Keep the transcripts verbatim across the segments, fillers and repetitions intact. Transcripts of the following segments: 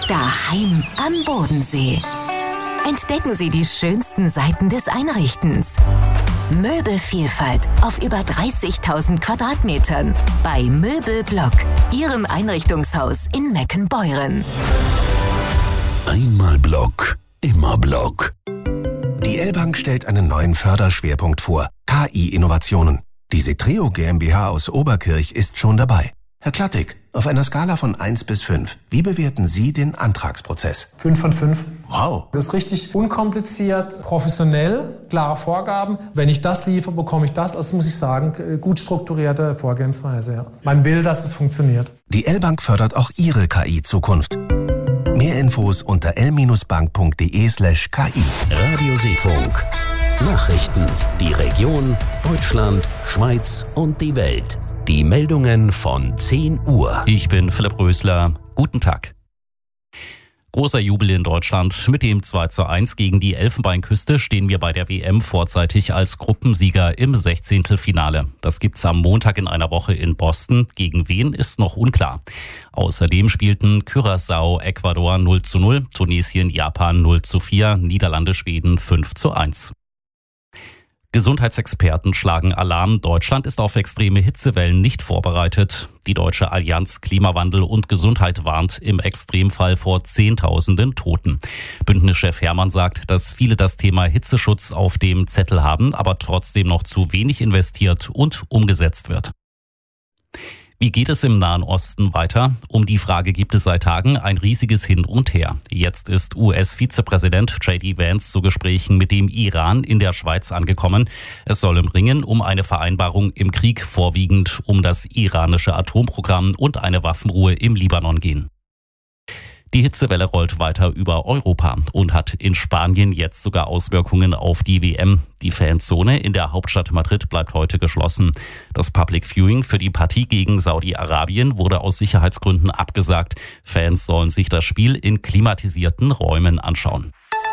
Daheim am Bodensee. Entdecken Sie die schönsten Seiten des Einrichtens. Möbelvielfalt auf über dreißigtausend Quadratmetern bei Möbelblock, Ihrem Einrichtungshaus in Meckenbeuren. Einmal Block, immer Block. Die L-Bank stellt einen neuen Förderschwerpunkt vor: K I-Innovationen. Die Setreo GmbH aus Oberkirch ist schon dabei. Herr Klattig, auf einer Skala von eins bis fünf, wie bewerten Sie den Antragsprozess? fünf von fünf. Wow. Das ist richtig unkompliziert, professionell, klare Vorgaben. Wenn ich das liefere, bekomme ich das. Also muss ich sagen, gut strukturierte Vorgehensweise. Ja. Man will, dass es funktioniert. Die L-Bank fördert auch Ihre K I-Zukunft. Mehr Infos unter l-bank.de slash ki. Radioseefunk. Nachrichten, die Region, Deutschland, Schweiz und die Welt. Die Meldungen von zehn Uhr. Ich bin Philipp Rösler. Guten Tag. Großer Jubel in Deutschland. Mit dem zwei zu eins gegen die Elfenbeinküste stehen wir bei der W M vorzeitig als Gruppensieger im Sechzehntelfinale. Das gibt's am Montag in einer Woche in Boston. Gegen wen ist noch unklar. Außerdem spielten Curaçao, Ecuador null zu null, Tunesien, Japan null zu vier, Niederlande, Schweden fünf zu eins. Gesundheitsexperten schlagen Alarm. Deutschland ist auf extreme Hitzewellen nicht vorbereitet. Die Deutsche Allianz Klimawandel und Gesundheit warnt im Extremfall vor Zehntausenden Toten. Bündnischchef Herrmann sagt, dass viele das Thema Hitzeschutz auf dem Zettel haben, aber trotzdem noch zu wenig investiert und umgesetzt wird. Wie geht es im Nahen Osten weiter? Um die Frage gibt es seit Tagen ein riesiges Hin und Her. Jetzt ist U S-Vizepräsident J D Vance zu Gesprächen mit dem Iran in der Schweiz angekommen. Es soll im Ringen um eine Vereinbarung im Krieg, vorwiegend um das iranische Atomprogramm und eine Waffenruhe im Libanon gehen. Die Hitzewelle rollt weiter über Europa und hat in Spanien jetzt sogar Auswirkungen auf die W M. Die Fanzone in der Hauptstadt Madrid bleibt heute geschlossen. Das Public Viewing für die Partie gegen Saudi-Arabien wurde aus Sicherheitsgründen abgesagt. Fans sollen sich das Spiel in klimatisierten Räumen anschauen.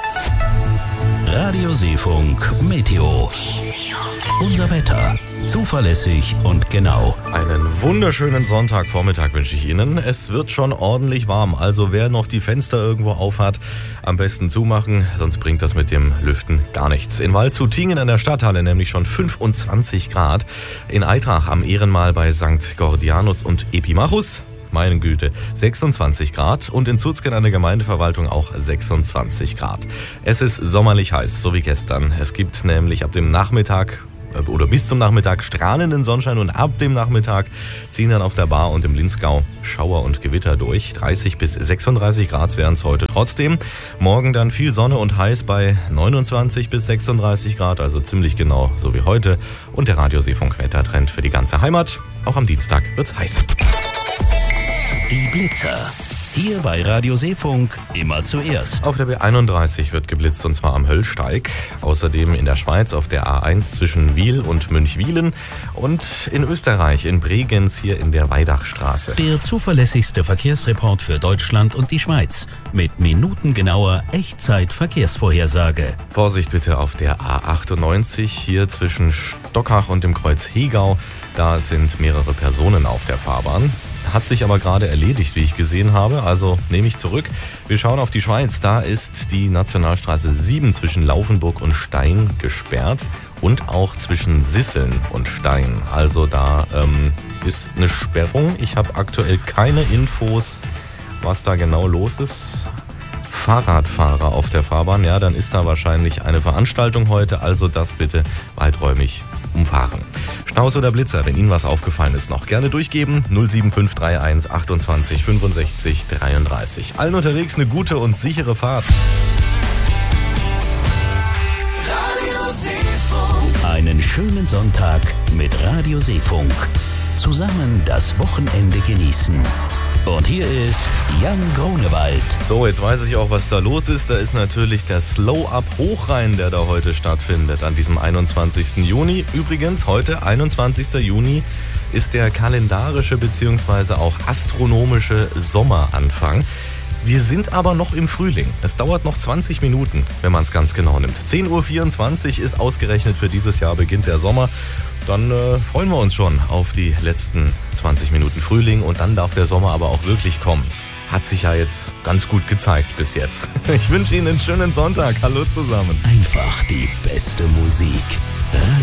Radioseefunk Meteo. Unser Wetter. Zuverlässig und genau. Einen wunderschönen Sonntagvormittag wünsche ich Ihnen. Es wird schon ordentlich warm, also wer noch die Fenster irgendwo aufhat, am besten zumachen, sonst bringt das mit dem Lüften gar nichts. In Waldshutingen an der Stadthalle nämlich schon fünfundzwanzig Grad. In Aitrach am Ehrenmal bei Sankt Gordianus und Epimachus, meine Güte, sechsundzwanzig Grad und in Zutzken an der Gemeindeverwaltung auch sechsundzwanzig Grad. Es ist sommerlich heiß, so wie gestern. Es gibt nämlich ab dem Nachmittag oder bis zum Nachmittag strahlenden Sonnenschein und ab dem Nachmittag ziehen dann auf der Bar und im Linzgau Schauer und Gewitter durch. dreißig bis sechsunddreißig Grad wären es heute trotzdem. Morgen dann viel Sonne und heiß bei neunundzwanzig bis sechsunddreißig Grad, also ziemlich genau so wie heute. Und der Radioseefunk-Wettertrend für die ganze Heimat. Auch am Dienstag wird's heiß. Die Blitzer. Hier bei Radioseefunk immer zuerst. Auf der B einunddreißig wird geblitzt und zwar am Höllsteig. Außerdem in der Schweiz auf der A eins zwischen Wiel und Münchwilen und in Österreich in Bregenz hier in der Weidachstraße. Der zuverlässigste Verkehrsreport für Deutschland und die Schweiz mit minutengenauer Echtzeit-Verkehrsvorhersage. Vorsicht bitte auf der A achtundneunzig hier zwischen Stockach und dem Kreuz Hegau. Da sind mehrere Personen auf der Fahrbahn. Hat sich aber gerade erledigt, wie ich gesehen habe, also nehme ich zurück. Wir schauen auf die Schweiz, da ist die Nationalstraße sieben zwischen Laufenburg und Stein gesperrt und auch zwischen Sisseln und Stein. Also da ähm, ist eine Sperrung. Ich habe aktuell keine Infos, was da genau los ist. Fahrradfahrer auf der Fahrbahn, ja, dann ist da wahrscheinlich eine Veranstaltung heute, also das bitte weiträumig umfahren. Staus oder Blitzer, wenn Ihnen was aufgefallen ist, noch gerne durchgeben. null sieben fünf drei eins achtundzwanzig fünfundsechzig dreiunddreißig. Allen unterwegs eine gute und sichere Fahrt. Einen schönen Sonntag mit Radioseefunk. Zusammen das Wochenende genießen. Und hier ist Jan Grunewald. So, jetzt weiß ich auch, was da los ist. Da ist natürlich der Slow-Up Hochrhein, der da heute stattfindet, an diesem einundzwanzigsten Juni. Übrigens, heute, einundzwanzigsten Juni, ist der kalendarische bzw. auch astronomische Sommeranfang. Wir sind aber noch im Frühling. Es dauert noch zwanzig Minuten, wenn man es ganz genau nimmt. zehn Uhr vierundzwanzig ist ausgerechnet für dieses Jahr beginnt der Sommer. Dann äh, freuen wir uns schon auf die letzten zwanzig Minuten Frühling und dann darf der Sommer aber auch wirklich kommen. hat sich ja jetzt ganz gut gezeigt bis jetzt. Ich wünsche Ihnen einen schönen Sonntag. Hallo zusammen. Einfach die beste Musik.